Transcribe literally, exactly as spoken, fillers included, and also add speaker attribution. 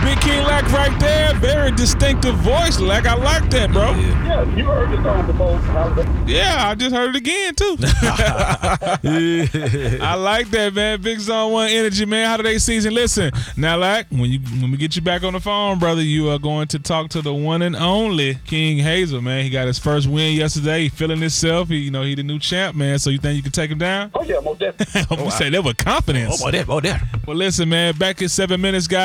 Speaker 1: Big King Lack right there. Very distinctive voice, Lack. I like that, bro.
Speaker 2: Yeah, yeah you heard the song before. Holiday.
Speaker 1: Yeah, I just heard it again, too. I like that, man. Big Zone one energy, man. Holiday season. Listen, now, Lack, when you when we get you back on the phone, brother, you are going to talk to the one and only King Hazel, man. He got his first win yesterday. He feeling himself. He, you know, he the new champ, man. So you think you can take him down?
Speaker 2: Oh, yeah, most definitely.
Speaker 1: I'm going to say that with confidence.
Speaker 3: Oh, boy, that, oh, that.
Speaker 1: Well, listen, man, back in seven minutes, guys.